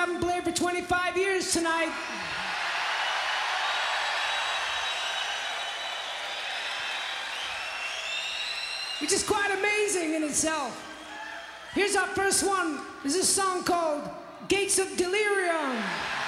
haven't played for 25 years tonight. Which is quite amazing in itself. Here's our first one. This is a song called Gates of Delirium.